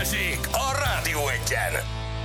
Balázsék a Rádió Egyen.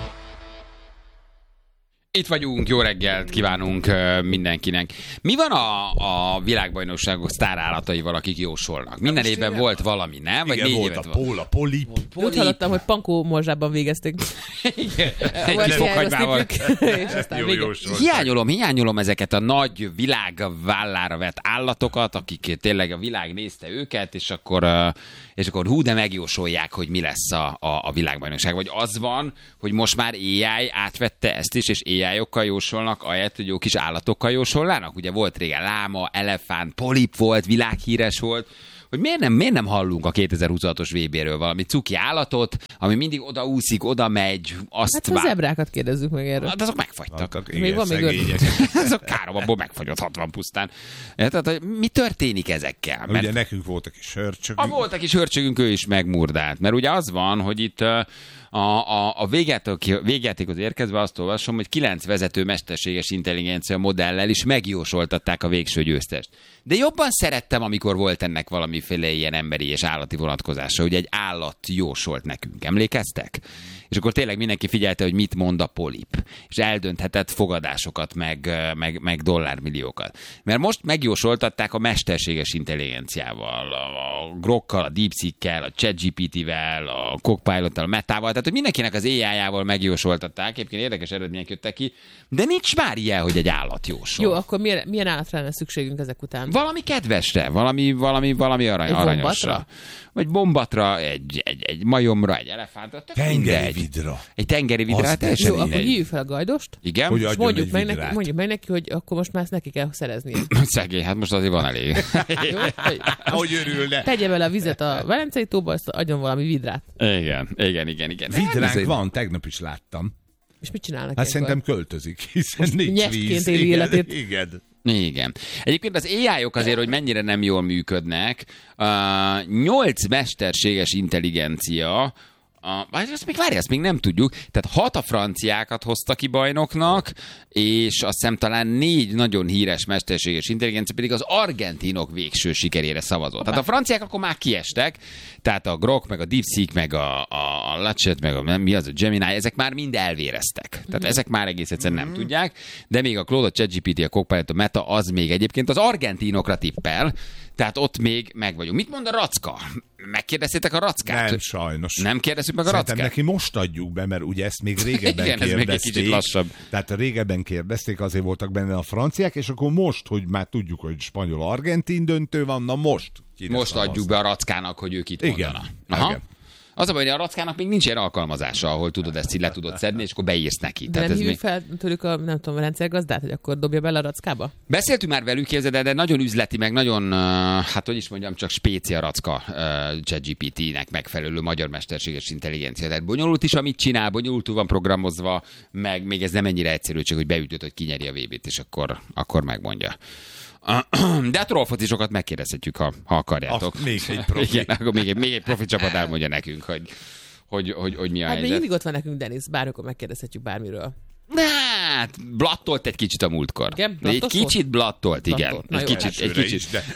Itt vagyunk, jó reggelt kívánunk mindenkinek. Mi van a világbajnokságok sztárállataival, akik jósolnak? Minden évben volt valami, nem? Vagy igen, 4 volt évet a polip. Úgy hallottam, hogy Pankó morzsában végezték. Igen. Volt Egy fokhagymával. és aztán vége. Hiányolom ezeket a nagy világ vállára vett állatokat, akik tényleg a világ nézte őket, és akkor hú, de megjósolják, hogy mi lesz a világbajnokság. Vagy az van, hogy most már AI átvette ezt is, és AI-okkal jósolnak, ahelyett, hogy jó kis állatokkal jósolnának. Ugye volt régen láma, elefánt, polip volt, világhíres volt. Hogy miért nem hallunk a 2026-os VB-ről valami cuki állatot, ami mindig odaúszik, oda megy, azt Hát a zebrákat kérdezzük meg erről. Hát azok megfagytak. Még van még Azok károm, abból megfagyott 60 pusztán. Tehát, mi történik ezekkel? Ugye nekünk voltak is hörcsögünk. Voltak is hörcsögünk, ő is megmurdált. Mert ugye az van, hogy itt a végjátékhoz érkezve azt olvasom, hogy 9 vezető mesterséges intelligencia modellel is megjósoltatták a végső győztest. De jobban szerettem, amikor volt ennek valamiféle ilyen emberi és állati vonatkozása, hogy egy állat jósolt nekünk. Emlékeztek? És akkor tényleg mindenki figyelte, hogy mit mond a polip. És eldönthetett fogadásokat, meg dollármilliókat. Mert most megjósoltatták a mesterséges intelligenciával, a Grokkal, a DeepSeek-kel, a ChatGPT-vel, a Copilot-tal, a Metával, tehát hogy mindenkinek az AI-jával megjósoltatták. Egyébként érdekes eredmények jöttek ki, de nincs már ilyen, hogy egy állat jósol. Jó, akkor milyen állatra lenne szükségünk ezek után? Valami kedvesre, valami aranyosra. Vagy bombatra, egy majomra, egy elefántra. Tengeri-vidra. Egy tengeri vidra, teljesen jó, akkor mindegy. hívjuk fel a gajdost. Igen? Hogy És mondjuk meg neki, hogy akkor most már ezt neki kell szereznie. Szegény, hát most azért van elég. Jó? Hogy örülne. Tegye bele a vizet a Velencei tóba, azt adjon valami vidrát. Igen. Vidránk van, tegnap is láttam. És mit csinálnak? Hát szerintem költözik, hiszen nincs nyestként víz. éli életét. Igen. Egyébként az AI-ok azért, hogy mennyire nem jól működnek, 8 mesterséges intelligencia, ezt még nem tudjuk. Tehát 6 a franciákat hozta ki bajnoknak, és azt hiszem talán 4 nagyon híres mesterséges intelligencia pedig az argentinok végső sikerére szavazott. Tehát a franciák akkor már kiestek, tehát a Grok, meg a DeepSeek, meg a Latchet, meg a Gemini, ezek már mind elvéreztek. Tehát ezek már egész egyszerűen nem tudják, de még a Claude, a ChatGPT, a Copilot, a Meta, az még egyébként az argentinokra tippel, tehát ott még meg vagyunk. Mit mond a racka? Megkérdeztétek a rackát? Nem, sajnos. Nem kérdezzük meg a rackát? Neki most adjuk be, mert ugye ezt még régebben igen, kérdezték. Ez még egy kicsit lassabb. Tehát régebben kérdezték, azért voltak benne a franciák, és akkor most, hogy már tudjuk, hogy spanyol-argentin döntő van, na most. Most adjuk be a rackának, hogy ők itt igen. mondana. Aha. Igen. Az a baj, hogy a rackának még nincs ilyen alkalmazása, ahol tudod ezt így le tudod szedni, és akkor beírsz neki. De tehát nem ez hívjuk fel tőlük a, nem tudom, a rendszergazdát, hogy akkor dobja bele a rackába? Beszéltünk már velük, képzeld, de nagyon üzleti, meg nagyon, hát hogy is mondjam, csak spécia racka ChatGPT-nek megfelelő magyar mesterséges intelligencia. Tehát bonyolult is, amit csinál, bonyolultul van programozva, meg még ez nem ennyire egyszerű, csak hogy beütött, hogy kinyeri a VB-t, és akkor megmondja. De a trollfocisokat megkérdezhetjük, ha akarjátok. Még egy profi. Igen, akkor még egy profi csapat elmondja nekünk, hogy mi a Hát helyzet. még mindig ott van nekünk Denis, bármikor megkérdezhetjük bármiről. Hát, blattolt egy kicsit a múltkor. Igen? De egy kicsit blattolt, igen. Blattolt. Na Egy kicsit. Is, de...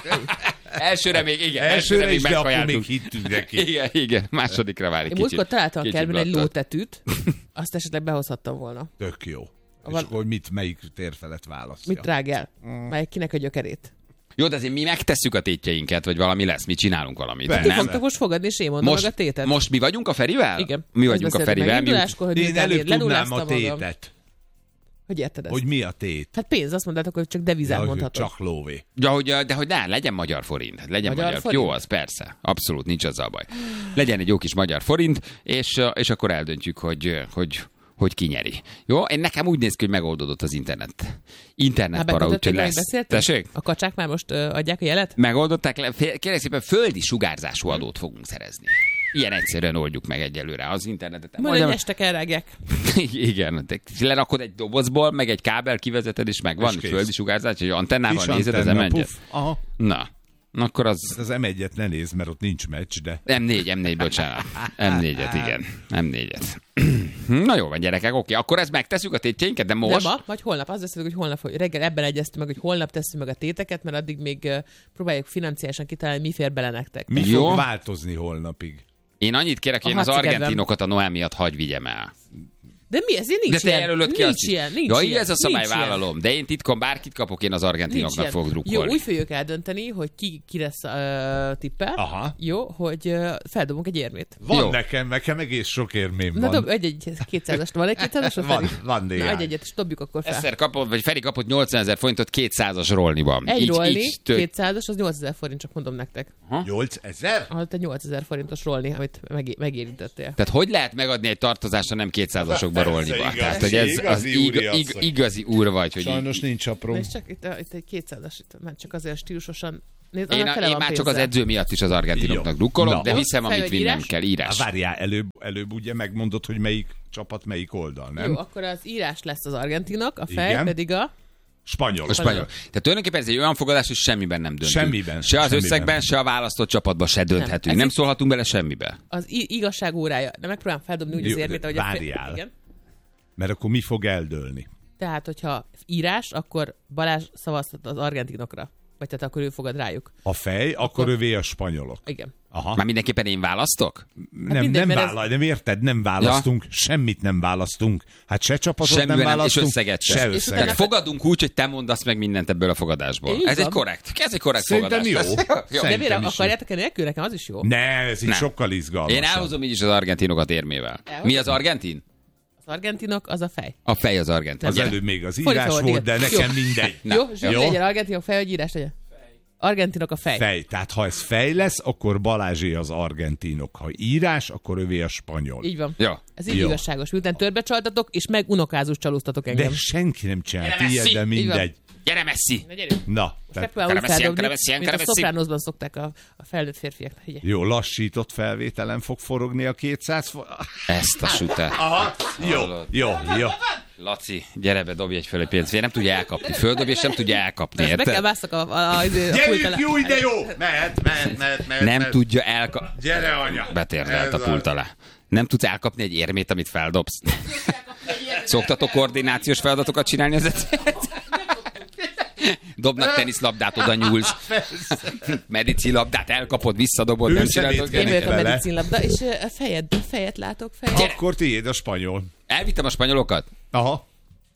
Elsőre még, igen. Elsőre is, de akkor megkajáltuk. még hittünk neki. Igen. Másodikra válik Én kicsit. múltkor találtam a kertben egy blattolt. lótetűt, azt esetleg behozhattam volna. Tök jó. És akkor melyik tér felett választja? Mit rág el? Melyik kinek a gyökerét? Jó, de azért mi megtesszük a tétjeinket, vagy valami lesz, mi csinálunk valamit. Be, Ti nem. fogtok most fogadni, és én mondom meg a tétet. Most mi vagyunk a Ferivel? Igen. Mi Ezt vagyunk a beszéltük Ferivel. meginduláskor, hogy Én miután előbb tudnám lenulláztam a magam. tétet. Hogy érted ezt? Hogy mi a tét? Hát pénz, azt mondtátok, hogy csak devizát hogy mondhatod. csak lóvé. De hogy ne, legyen magyar forint. Legyen Magyar magyar forint? Jó, az persze. Abszolút nincs azzal baj. Legyen egy jó kis magyar forint, és akkor eldöntjük, hogy ki nyeri. Jó? Nekem úgy néz ki, hogy megoldódott az internetpara, úgyhogy lesz. Tessék? A kacsák már most adják a jelet? Megoldották, kérlek szépen földi sugárzású adót fogunk szerezni. Ilyen egyszerűen oldjuk meg egyelőre az internetet. Majd egy estek elrágják. Igen, lerakod egy dobozból, meg egy kábel kivezeted, és megvan És kész. földi sugárzás, hogy antennával Kis nézed az antenna, M1-et. puff. Aha. Na, akkor az... Az M1-et ne nézd, mert ott nincs meccs, de... M4, bocsánat. M4-et, igen. M4-et. Na jó van, gyerekek, oké. Akkor ezt megtesszük a tétjeinket, de most... De ma, vagy holnap. Azt beszéltük, hogy holnap, hogy reggel ebben egyeztünk meg, hogy holnap tesszük meg a téteket, mert addig még próbáljuk financiálisan kitalálni, mi fér bele nektek. Mi Jó. fog változni holnapig? Én annyit kérek, hogy én az argentinokat a Noel miatt hagy vigyem el. De mi ez? Nincs De te ilyen. jelölöd ki Nincs azt ilyen. is. Nincs Ja, ilyen. ez a szabály, Nincs ilyen. vállalom. De én titkon bárkit kapok, én az Nincs argentinoknak ilyen. fogok drukkolni. Jó, úgy fogjuk eldönteni, hogy ki lesz tippel. Aha. Jó, hogy feldobunk egy érmét. Van Jó. nekem egész sok érmém Na van. dob egy 200-ast. Van egy 200-as? Van Na, néhány. egyet, és dobjuk akkor fel. Egyszer kapott, vagy Feri kapott 80 000 forintot 200-as rolniban. Egy rolni, tök- 200-as, az 8000 forint, csak mondom nektek. 8000? Az egy 8000 forintos rolni, amit megérintettél. Tehát hogy lehet megadni egy tartozást, ha nem 200-asokba rolniba? igaz. Tehát, hogy ez az Igazi úriasszony. igazi úr vagy, hogy Sajnos nincs apró. És csak itt egy 200-as, itt már csak azért stílusosan. Nézd, én, annak tele én van már csak az pénzzel. edző miatt is az argentinoknak Jó. drukkolok, Na. de hiszem, Jó, amit fejlődj, vinnem írás? kell, írás. Várjál, előbb ugye megmondod, hogy melyik csapat melyik oldal, nem? Jó, akkor az írás lesz az argentinok, a fej Igen. pedig a... Spanyol. A spanyol. Tehát tulajdonképpen ez egy olyan fogadás, hogy semmiben nem döntünk. Semmiben. Se az Semmiben. összegben, se a választott csapatban se dönthetünk. Ez Nem itt- szólhatunk bele semmibe. Az igazság órája. De megpróbálom feldobni úgy az Jó, érmét, ahogy várjál. Igen. Mert akkor mi fog eldőlni? Tehát, hogyha írás, akkor Balázs szavazhat az argentinokra. Vagy tehát akkor ő fogad rájuk. A fej, akkor övé a spanyolok. Igen. Aha. Már mindenképpen én választok? Nem, mindegy, nem mert ez- nem érted? Nem választunk, semmit nem választunk. Hát se csapatot Semmiben nem nem, és választunk, összeget sem. se És összeget. Tehát fogadunk úgy, hogy te mondasz meg mindent ebből a fogadásból. Így Ez egy van. korrekt. Ez egy korrekt Szerintem fogadás. jó. Jó. De Szerintem miért is akarjátok nélkül? Nekem az is jó. Ne, ez így Nem. sokkal izgalmasabb. Én elhozom így is az argentinokat érmével. Elhozom. Mi az argentin? Az argentinok, az a fej. A fej az argentin. Az Gyere. előbb még az Fordítva írás volt, volt, de igen. nekem Jó. mindegy. Na, Jó, jó. Zsűri legyen argentinok, fej, vagy írás legyen? Argentinok a fej. Fej. Tehát ha ez fej lesz, akkor Balázsé az argentinok. Ha írás, akkor övé a spanyol. Így van. Jó. Ez így Jó. igazságos. Miután törbe csaltatok, és meg unokázus csalóztatok engem. De senki nem csinált Gyere, ilyet, Messi! de mindegy. Gyere, Messi! Na gyerünk. Na, Most tehát megpróbálom úgy Keremesszien, feldobni, keremesszien, mint a keremesszien. Sopranosban szokták a felnőtt férfiak. Figyelj. jó, lassított felvételen fog forogni a 200 Ezt a sütet. Aha, jó. Laci, gyere be, dobj egy fölé pénzt. Nem tudja elkapni. Földobj, és nem tudja elkapni, Ezt meg kell érted? mászak a pult Gyerünk, alá. jó, de jó! Mehet. Nem tudja elkapni. Gyere, anya! Betérdelt a Ez pult alá. Nem tudsz elkapni egy érmét, amit feldobsz. Szoktatok koordinációs feladatokat csinálni az edzőt? Dobnak teniszlabdát, oda nyúlsz. Medicilabdát elkapod, visszadobod, nem Őszemét csináltok kell. Én vagyok a vele. medicinlabda, és a fejet látok, fejet. Akkor tiéd a spanyol. Elvittem a spanyolokat? Aha.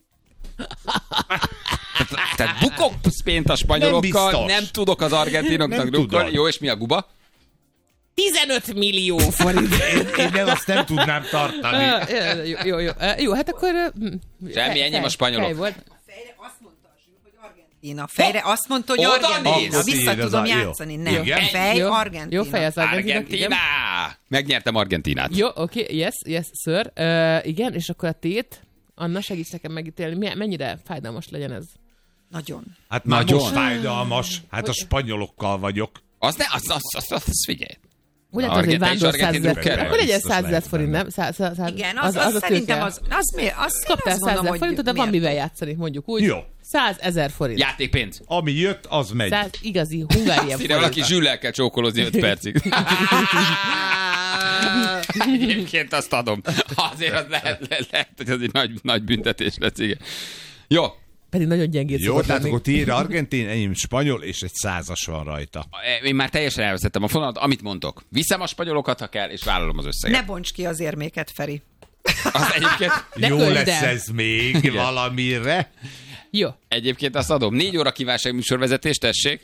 Tehát bukok pént a spanyolokkal, Nem biztos. nem tudok az argentinoknak Nem drukkolni. tudod. Jó, és mi a guba? 15 millió forint. Én azt nem tudnám tartani. Jó, hát akkor... Semmi, ennyi a spanyolok. Fej volt. Fejre azt mondta a Zsül, hogy Argentína. Fejre azt mondta, hogy Oda Argentína. néz! Vissza Akkor tudom tiéd az a- játszani. jó. Nem. Igen? Fej, Jó. Argentína. Jó, fej az argentinok, igen. Argentina! Megnyertem Argentinát. Jó, oké, yes, sir. Igen, és akkor a tét, Anna, segíts nekem megítélni, mennyire fájdalmas legyen ez. Nagyon. Hát már Nagyon. most fájdalmas. Hát a spanyolokkal vagyok. Az ne, az figyelj. Úgy látom, hogy Argentin és vándor argentin 100 drukker. 000. Akkor legyen Biztos 100 000 lehet forint, benne. nem? 100 Igen, az a szerintem tőke. azt Kaptál 100 gondolom, 000 hogy forintot, de van méltó. mivel játszani, mondjuk úgy. Jó. 100 000 forint. Játékpénz. Ami jött, az megy. 100 igazi hungárian Ide valaki forint. zsüllel kell csókolózni 5 percig. Egyébként azt adom. Azért az lehet hogy az egy nagy büntetés lesz, igen. Jó. Pedig nagyon gyengét Jó, szokott tehát lenni. akkor tiéd argentin, enyém spanyol, és egy 100-as van rajta. Én már teljesen elveszettem a fonalat, amit mondtok. Viszem a spanyolokat, ha kell, és vállalom az összeget. Ne bonts ki az érméket, Feri. Az egyébként, Ne Jó köljd lesz el. ez még valamire. Jó. egyébként azt adom. 4 óra kívánság műsorvezetés, tessék.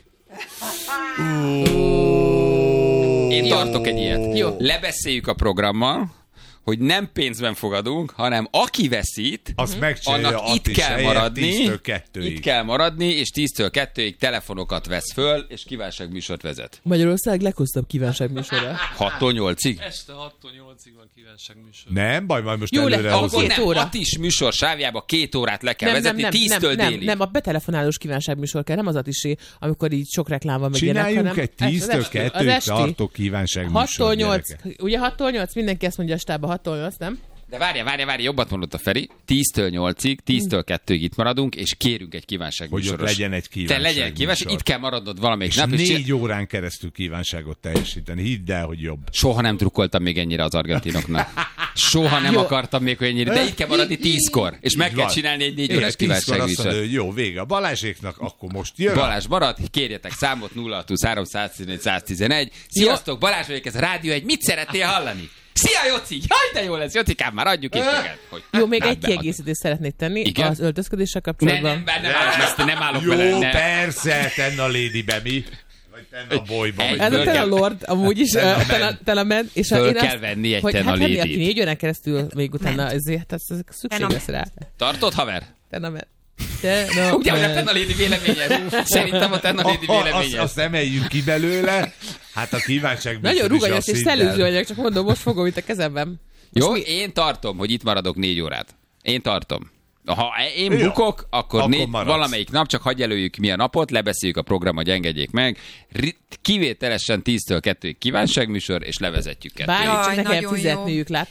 Én tartok egy ilyet. Jó. Lebeszéljük a programmal, hogy nem pénzben fogadunk, hanem aki veszít, Azt megcsinálja annak itt Attis kell helyett maradni, 10-től 2-ig. itt kell maradni, és 10-től 2-ig telefonokat vesz föl, és kívánságműsort vezet. Magyarország leghosszabb kívánság műsora. 6-tól 8-ig? Este 6-tól 8-ig van kívánság műsor. Nem baj, majd most Jó, előre akkor hozod. Akkor két nem, óra. Attis műsor sávjába 2 órát le kell vezetni, 10-től délig. nem, a betelefonálós kívánság műsor kell, nem az atisé, amikor így sok reklám van meg ilyenek, Csináljunk hanem egy az 10-től esti, az 2-ig esti. tartó kívánság 6-tól 8, gyerekek. ugye 6-tól 8, mindenki ezt mondja a stába, 6-tól 8, nem? De várj, jobbat mondott a Feri. 10-től 8-ig, 10-től 2-ig itt maradunk, és kérünk egy kívánságműsoros. Hogy ott legyen egy Te legyen egy kívánság, műsor. itt kell maradnod valamelyik És nap. És 4 órán keresztül kívánságot teljesíteni. Hidd el, hogy jobb. soha nem drukkoltam még ennyire az argentinoknak. Soha nem akartam még ennyire, de itt kell maradni 10-kor, és meg kell csinálni egy 4 órás kívánságműsort. Jó, vége. Balázséknak akkor most jön. Balázs marad, kérjetek számot 0-3 111 111. Sziasztok, Balázs vagyok, ez a Rádió 1. Mit szeretnél hallani? Szia, Jóci! Jaj, de jó lesz, Jócikám, már adjuk is neked. Jó, még egy kiegészítést szeretnék tenni. Igen? Az öltözködéssel kapcsolatban. Nem állok Jó, bele. persze, tenn a Ladybe, mi? Vagy tenn a bolyba. Egy- vagy Ez a Föl kell- Tena Lord, amúgy is, Tena Man, és Föl én kell azt, venni egy hogy Tena hát venni, Lady. aki 4 órán keresztül még utána, ezért ez szükség Tena- lesz rá. Tartod, haver? Tena Man. Ugye, hogy a Tena Lady véleménye? Szerintem a Tena Lady véleménye. Azt emeljük ki belőle. Hát a kívánság Nagyon ruganyos és szellőző vagyok, csak mondom, most fogom itt a kezemben. Jó, én tartom, hogy itt maradok 4 órát. Én tartom. Ha én Jó. bukok, akkor Maradsz. valamelyik nap, csak hagyj jelöljük mi a napot, lebeszéljük a programot, engedjék meg. Kivételesen 10-től 2-ig kívánságműsor, és levezetjük kettőig. Bármit csak Jaj, nekem nagyon fizetniük, látod?